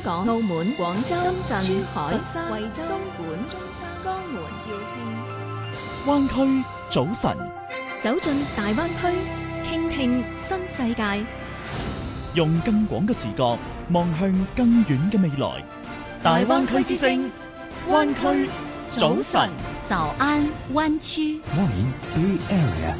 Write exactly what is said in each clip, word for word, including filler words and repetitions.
港、澳門、廣州、深圳、珠海、佛山、惠州、東莞、中山、江門、肇慶。 灣區早晨， 走進大灣區，傾聽新世界， 用更廣嘅視角望向更遠嘅未來。大灣區之聲，灣區早晨， 早安灣區。 Morning Bay Area。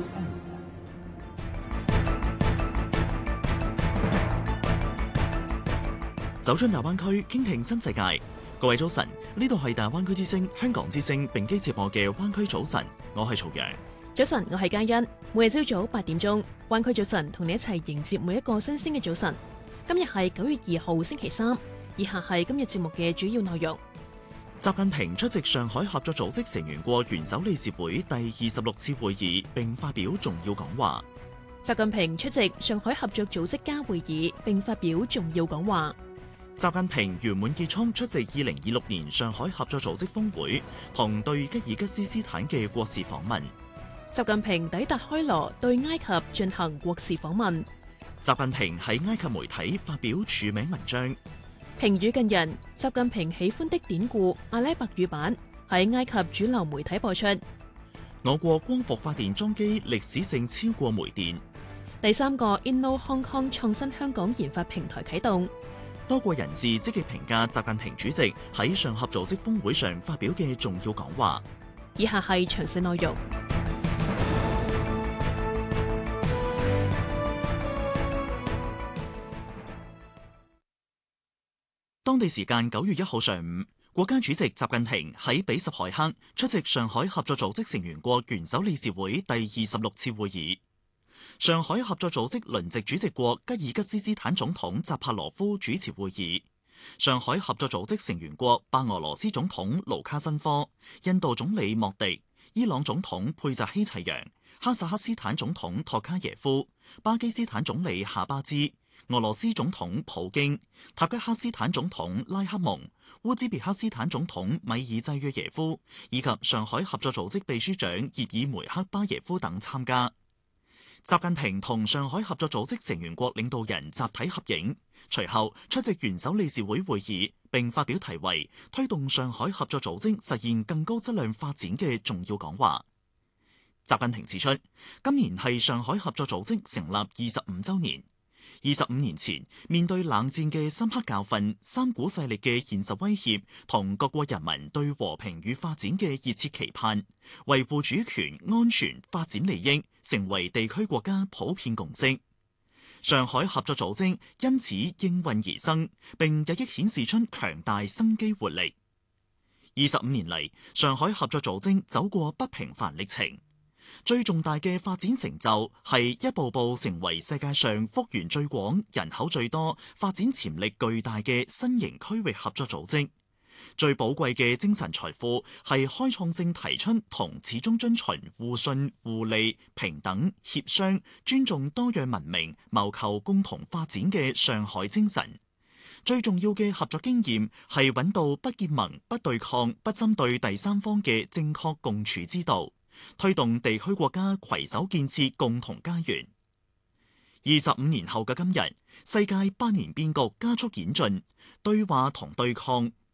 走進大灣區，傾聽新世界。各位早晨，呢度係大灣區之聲、香港之聲並機接播嘅灣區早晨，我係曹陽。 早晨，我係嘉欣。每日朝早八點鐘，灣區早晨同你一齊迎接每一個新鮮嘅早晨。今日係九月二號星期三，以下係今日節目嘅主要內容。 習近平出席上海合作組織成員國元首理事會第二十六次會議並發表重要講話。 習近平出席上海合作組織家會議並發表重要講話。 習近平圓滿結束出席二零二六年上海合作組織峰會同對吉爾吉斯斯坦嘅國事訪問。 習近平抵達開羅，對埃及進行國事訪問。 習近平喺埃及媒體發表署名文章。 評語近人，習近平喜歡的典故阿拉伯語版喺埃及主流媒體播出。 我國光伏發電裝機歷史性超過煤電。 第三個 Inno Hong Kong 創新香港研發平台啟動。 多國人士積極評價習近平主席喺上合組織峰會上發表嘅重要講話。 以下係詳細內容。 當地時間九月一號上午，國家主席習近平喺比什凱克出席上海合作組織成員國元首理事會第二十六次會議。上海合作組織輪值主席國吉爾吉斯斯坦總統扎帕羅夫主持會議。上海合作組織成員國白俄羅斯總統盧卡申科、印度總理莫迪、伊朗總統佩澤希齊揚、哈薩克斯坦總統托卡耶夫、巴基斯坦總理夏巴茲、俄羅斯總統普京、塔吉克斯坦總統拉克蒙、烏茲別克斯坦總統米爾濟約耶夫以及上海合作組織秘書長葉爾梅克巴耶夫等參加。習近平同上海合作組織成員國領導人集體合影，隨後出席元首理事會會議，並發表題為《推動上海合作組織實現更高質量發展》嘅重要講話。習近平指出，今年係上海合作組織成立二十五週年。二十五年前，面對冷戰嘅深刻教訓、三股勢力嘅現實威脅同各國人民對和平與發展嘅熱切期盼，維護主權、安全、發展利益成為地區國家普遍共識。上海合作組織因此應運而生，並日益顯示出強大生機活力。二十五年嚟，上海合作組織走過不平凡歷程。最重大嘅發展成就係一步步成為世界上幅員最廣、人口最多、發展潛力巨大嘅新型區域合作組織。最寶貴嘅精神財富係開創性提出同始終遵循互信、互利、平等、協商、尊重多樣文明、謀求共同發展嘅上海精神。最重要嘅合作經驗係揾到不結盟、不對抗、不針對第三方嘅正確共處之道。推動地區國家攜手建設共同家園。二十五年後嘅今日，世界百年變局加速演進，對話同對抗、